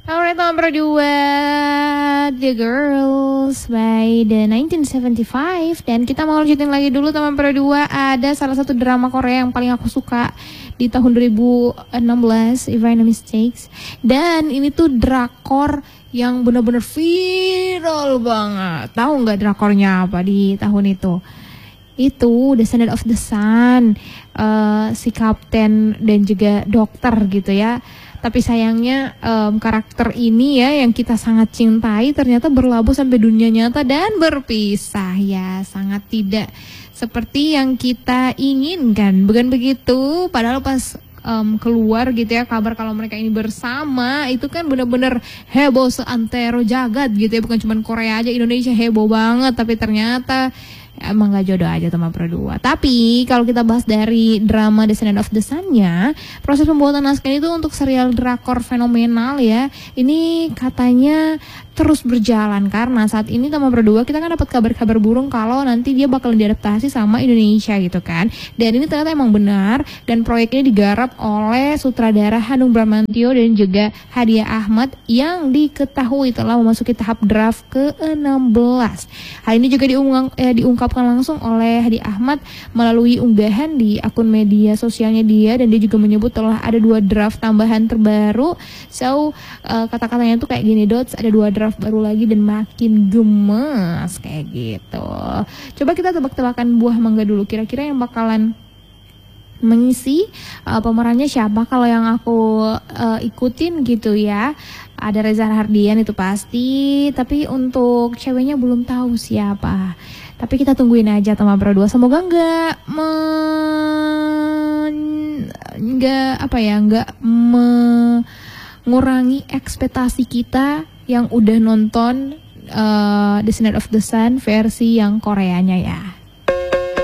Alright, nomor 2 The Girls by the 1975. Dan kita mau lanjutin lagi dulu teman pro 2. Ada salah satu drama Korea yang paling aku suka di tahun 2016, if I'm not mistakes. Dan ini tuh drakor yang benar-benar viral banget. Tahu nggak drakornya apa di tahun itu? Itu Descendant of the Sun, si kapten dan juga dokter gitu ya. Tapi sayangnya karakter ini ya yang kita sangat cintai ternyata berlabuh sampai dunia nyata dan berpisah ya. Sangat tidak seperti yang kita inginkan, bukan begitu? Padahal pas keluar gitu ya kabar kalau mereka ini bersama, itu kan benar-benar heboh seantero jagat gitu ya. Bukan cuma Korea aja, Indonesia heboh banget. Tapi ternyata emang gak jodoh aja teman pro 2. Tapi kalau kita bahas dari drama Descendant of the Sun-nya, proses pembuatan naskah itu untuk serial drakor fenomenal ya. Ini katanya terus berjalan karena saat ini teman pro 2 kita kan dapat kabar-kabar burung kalau nanti dia bakal diadaptasi sama Indonesia gitu kan. Dan ini ternyata emang benar, dan proyek ini digarap oleh sutradara Hanung Bramantyo dan juga Hadiah Ahmad yang diketahui telah memasuki tahap draft ke-16. Hal ini juga diungkapkan langsung oleh Hadiah Ahmad melalui unggahan di akun media sosialnya dia, dan dia juga menyebut telah ada 2 draft tambahan terbaru. So kata-katanya tuh kayak gini, Dots, ada 2 draft baru lagi dan makin gemes kayak gitu. Coba kita tebak-tebakan buah mangga dulu, kira-kira yang bakalan mengisi pemerannya siapa. Kalau yang aku ikutin gitu ya, ada Reza Rahardian itu pasti, tapi untuk ceweknya belum tahu siapa. Tapi kita tungguin aja teman pro 2. Semoga nggak mengurangi ekspektasi kita yang udah nonton Descendant of the Sun versi yang Koreanya ya.